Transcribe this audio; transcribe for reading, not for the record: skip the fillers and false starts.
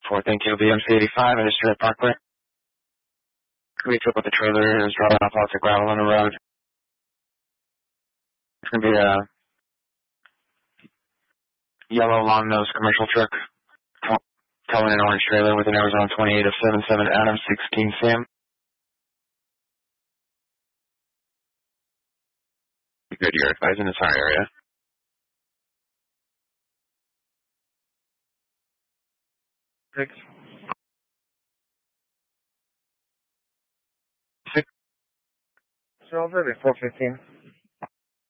4, thank you. BMC 85, Industrial Parkway. We took with the trailer is dropping off lots of gravel on the road. It's going to be a yellow long-nosed commercial truck towing an orange trailer with an Arizona 28 of 77 Adam 16 Sam. Good, you're advising it's our area. 6. 6. So I'll 415.